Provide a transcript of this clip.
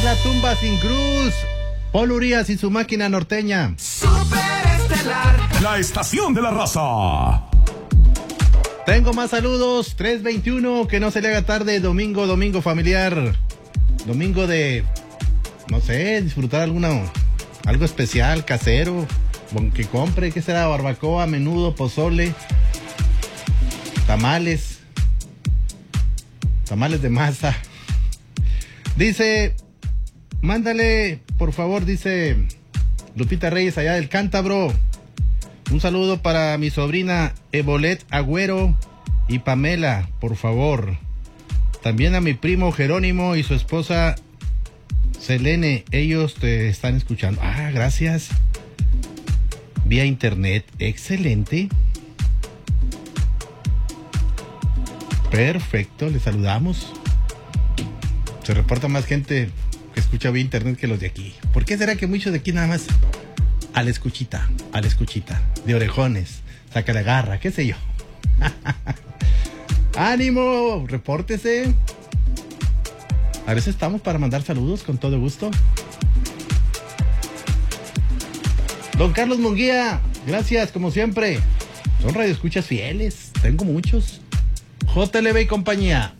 la tumba sin cruz. Paul Urias y su máquina norteña. Superestelar, la estación de la raza. Tengo más saludos. 321, que no se le haga tarde. Domingo familiar. Domingo de, no sé, disfrutar algo especial, casero. Que compre, ¿qué será? Barbacoa, menudo, pozole, tamales de masa. Dice, mándale, por favor, dice Lupita Reyes, allá del Cántabro. Un saludo para mi sobrina Evolet Agüero y Pamela, por favor. También a mi primo Jerónimo y su esposa Selene. Ellos te están escuchando. Ah, gracias. Vía internet. Excelente. Perfecto, les saludamos. Se reporta más gente que escucha vía internet que los de aquí. ¿Por qué será que muchos de aquí nada más a la escuchita, de orejones, saca la garra, qué sé yo? ¡Ánimo! ¡Repórtese! A veces estamos para mandar saludos con todo gusto. Don Carlos Munguía, gracias, como siempre. Son radioescuchas fieles, tengo muchos. JLB y compañía.